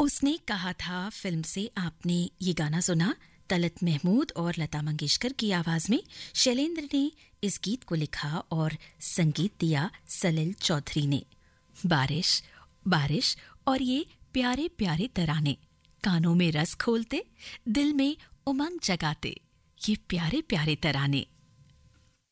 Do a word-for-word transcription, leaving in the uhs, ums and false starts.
उसने कहा था फिल्म से आपने ये गाना सुना। तलत महमूद और लता मंगेशकर की आवाज में शैलेंद्र ने इस गीत को लिखा और संगीत दिया सलिल चौधरी ने। बारिश बारिश और ये प्यारे प्यारे तराने कानों में रस खोलते, दिल में उमंग जगाते, ये प्यारे प्यारे तराने।